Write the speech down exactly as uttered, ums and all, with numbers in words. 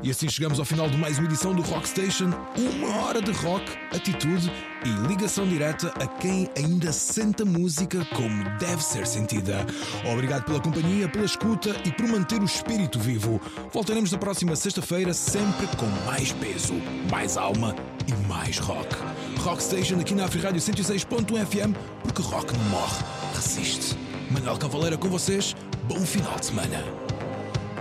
E assim chegamos ao final de mais uma edição do Rock Station. Uma hora de rock, atitude e ligação direta a quem ainda sente a música como deve ser sentida. Obrigado pela companhia, pela escuta e por manter o espírito vivo. Voltaremos na próxima sexta-feira, sempre com mais peso, mais alma e mais rock. Rock Station aqui na Afrirádio cento e seis ponto um F M, porque rock não morre, resiste. Manuel Cavaleira com vocês, bom final de semana.